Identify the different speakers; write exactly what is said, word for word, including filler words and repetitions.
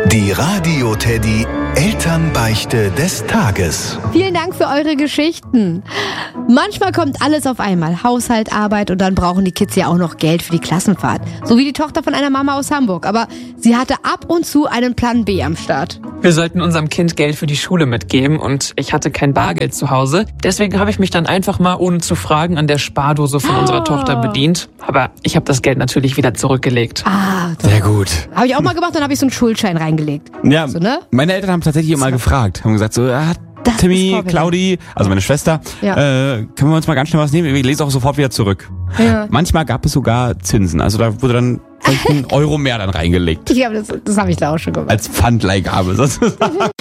Speaker 1: Die Radio Teddy Elternbeichte des Tages.
Speaker 2: Vielen Dank für eure Geschichten. Manchmal kommt alles auf einmal. Haushalt, Arbeit und dann brauchen die Kids ja auch noch Geld für die Klassenfahrt. So wie die Tochter von einer Mama aus Hamburg. Aber sie hatte ab und zu einen Plan B am Start.
Speaker 3: Wir sollten unserem Kind Geld für die Schule mitgeben und ich hatte kein Bargeld zu Hause. Deswegen habe ich mich dann einfach mal, ohne zu fragen, an der Spardose von
Speaker 2: Oh.
Speaker 3: unserer Tochter bedient. Aber ich habe das Geld natürlich wieder zurückgelegt.
Speaker 2: Ah,
Speaker 4: Sehr gut.
Speaker 2: habe ich auch mal gemacht, dann habe ich so einen Schuldschein reingelegt.
Speaker 4: Ja,
Speaker 2: So, ne?
Speaker 4: meine Eltern haben tatsächlich immer gefragt, haben gesagt so, ah,
Speaker 2: Das ist
Speaker 4: Timmy,
Speaker 2: vorbildlich.
Speaker 4: Claudi, also meine Schwester,
Speaker 2: Ja.
Speaker 4: äh, können wir uns mal ganz schnell was nehmen? Ich lese auch sofort wieder zurück.
Speaker 2: Ja.
Speaker 4: Manchmal gab es sogar Zinsen, also da wurde dann vielleicht ein Euro mehr dann reingelegt.
Speaker 2: Ich glaube, das, das habe ich da auch schon gemacht.
Speaker 4: Als Pfandleihgabe sozusagen.